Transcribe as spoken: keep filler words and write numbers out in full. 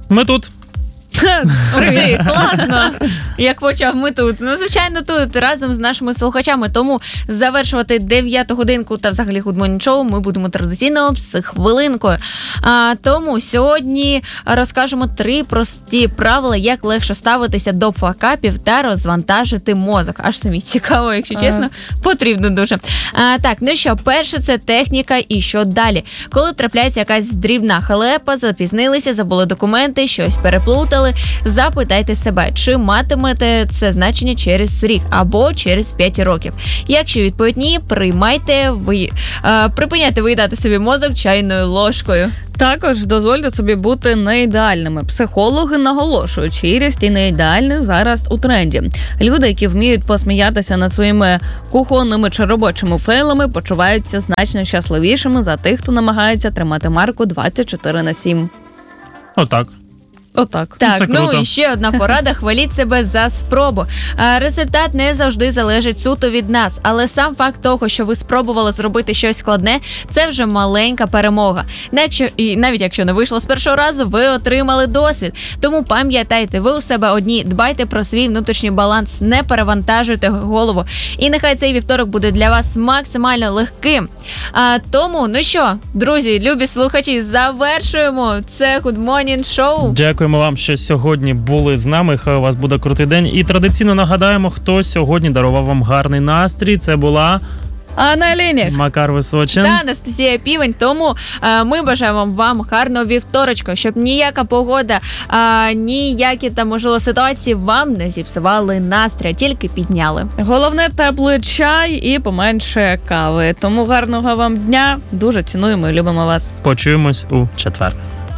Ми тут. Привіт, класно, як почав ми тут. Ну, звичайно, тут разом з нашими слухачами. Тому завершувати дев'яту годинку та взагалі Good Morning Show ми будемо традиційно психхвилинкою. А, тому сьогодні розкажемо три прості правила, як легше ставитися до факапів та розвантажити мозок. Аж самі цікаво, якщо чесно, потрібно дуже. А, так, ну що, перше це техніка і що далі. Коли трапляється якась дрібна халепа, запізнилися, забули документи, щось переплутали, запитайте себе, чи матимете це значення через рік або через п'ять років. Якщо відповідь ні, приймайте, ви, е, припиняйте виїдати собі мозок чайною ложкою. Також дозвольте собі бути неідеальними. Психологи наголошують, щирість і неідеальність зараз у тренді. Люди, які вміють посміятися над своїми кухонними чи робочими фейлами, почуваються значно щасливішими за тих, хто намагається тримати марку двадцять чотири на сім. Отак. Отак. Так, Це ну круто. і ще одна порада: хваліть себе за спробу. А, результат не завжди залежить суто від нас, але сам факт того, що ви спробували зробити щось складне, це вже маленька перемога. Якщо, і навіть якщо не вийшло з першого разу, ви отримали досвід. Тому пам'ятайте, ви у себе одні, дбайте про свій внутрішній баланс, не перевантажуйте голову. І нехай цей вівторок буде для вас максимально легким. А, тому, ну що, друзі, любі слухачі, завершуємо це Good Morning Show. Дякуємо вам, що сьогодні були з нами. Хай у вас буде крутий день. І традиційно нагадаємо, хто сьогодні дарував вам гарний настрій. Це була Анна Лінік, Макар Височин та Анастасія Півень. Тому е, ми бажаємо вам гарного вівторочка, щоб ніяка погода, е, ніякі там, можливо, ситуації вам не зіпсували настрій, тільки підняли. головне теплий чай і поменше кави. Тому гарного вам дня. Дуже цінуємо і любимо вас. Почуємось у четвер.